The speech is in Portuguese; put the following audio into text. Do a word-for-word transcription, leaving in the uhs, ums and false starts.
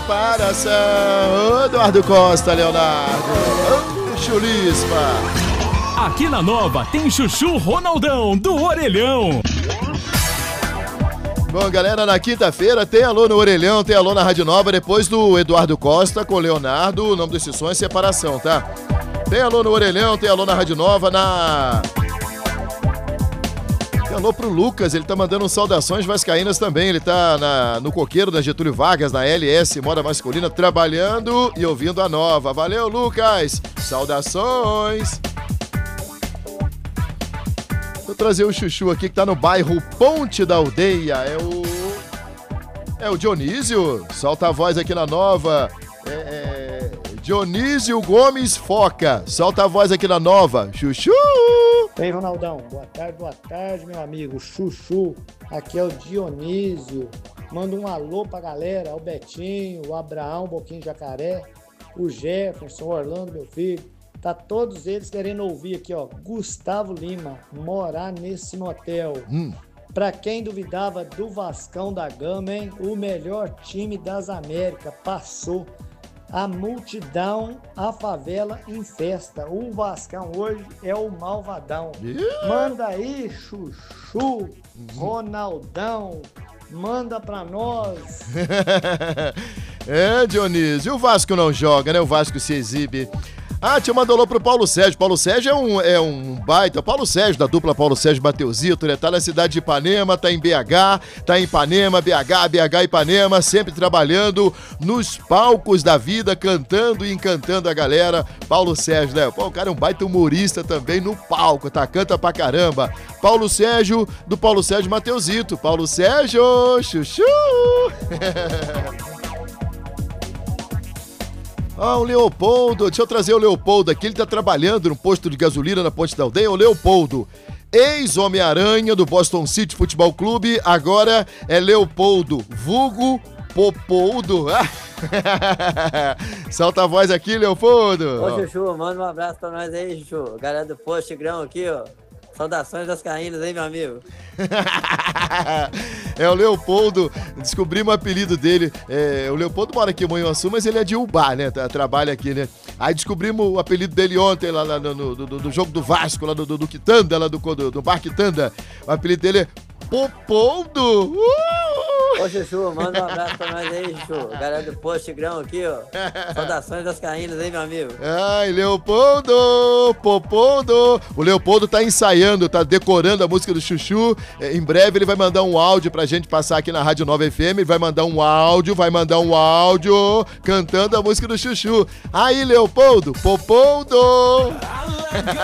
separação. Ô, Eduardo Costa, Leonardo. Ô, Chulispa. Aqui na Nova tem Chuchu Ronaldão do Orelhão. Bom, galera, na quinta-feira tem alô no Orelhão, tem alô na Rádio Nova, depois do Eduardo Costa com o Leonardo. O nome desse som é Separação, tá? Tem alô no Orelhão, tem alô na Rádio Nova, na... Tem alô pro Lucas, ele tá mandando saudações vascaínas também. Ele tá na, no Coqueiro, da Getúlio Vargas, na L S, Moda Masculina, trabalhando e ouvindo a Nova. Valeu, Lucas! Saudações! Vou trazer o Chuchu aqui que tá no bairro Ponte da Aldeia. É o... É o Dionísio. Solta a voz aqui na Nova. É... é... Dionísio Gomes Foca. Solta a voz aqui na Nova. Chuchu! Ei, Ronaldão. Boa tarde, boa tarde, meu amigo. Chuchu. Aqui é o Dionísio. Manda um alô pra galera. O Betinho, o Abraão, Boquinho de Jacaré, o Jefferson, o Orlando, meu filho. Tá todos eles querendo ouvir aqui, ó. Gustavo Lima, Morar Nesse Motel. Hum. Pra quem duvidava do Vascão da Gama, hein? O melhor time das Américas passou. A multidão, a favela em festa. O Vascão hoje é o malvadão. Yeah. Manda aí, Chuchu, Ronaldão. Manda pra nós. É, Dionísio. E o Vasco não joga, né? O Vasco se exibe. Ah, te mandou alô pro Paulo Sérgio. Paulo Sérgio é um, é um baita. Paulo Sérgio, da dupla Paulo Sérgio Mateusito, né? Tá na cidade de Ipanema, tá em B H, tá em Ipanema, B H, B H, Ipanema, sempre trabalhando nos palcos da vida, cantando e encantando a galera. Paulo Sérgio, né? Pô, o cara é um baita humorista também no palco, tá? Canta pra caramba. Paulo Sérgio, do Paulo Sérgio Mateusito. Paulo Sérgio, chuchu! Ah, o Leopoldo, deixa eu trazer o Leopoldo aqui, ele tá trabalhando no posto de gasolina na Ponte da Aldeia. O Leopoldo, ex-Homem-Aranha do Boston City Futebol Clube, agora é Leopoldo, vulgo Popoldo. Solta a voz aqui, Leopoldo. Ô, Chuchu, manda um abraço pra nós aí, Chuchu. Galera do Posto Tigrão aqui, ó. Saudações das Caínas, hein, meu amigo? É o Leopoldo, descobrimos o apelido dele. É, o Leopoldo mora aqui em Manhuaçu, mas ele é de Ubá, né? Trabalha aqui, né? Aí descobrimos o apelido dele ontem, lá, lá no, no, no, no jogo do Vasco, lá do, do, do Quitanda, lá do, do, do Bar Quitanda. O apelido dele é Popoldo. Uh! Ô, Chuchu, manda um abraço pra nós aí, Chuchu. Galera do Posto Tigrão aqui, ó. Saudações das Caínas, hein, meu amigo? Ai, Leopoldo, Popoldo. O Leopoldo tá ensaiando, tá decorando a música do Chuchu. Em breve ele vai mandar um áudio pra gente passar aqui na Rádio Nova F M. Ele vai mandar um áudio, vai mandar um áudio cantando a música do Chuchu. Aí, Leopoldo, Popoldo.